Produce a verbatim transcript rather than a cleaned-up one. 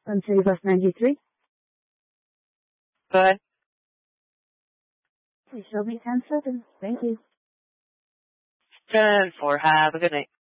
On City Bus ninety-three. Go ahead. Please show me ten seconds. Thank you. ten four. Have a good night.